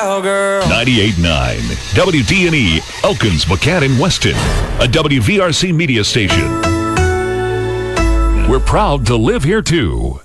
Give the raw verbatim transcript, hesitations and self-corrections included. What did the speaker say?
cowgirl. ninety-eight point nine W D and E, Elkins, McCann, and Weston, a W V R C media station. We're proud to live here, too.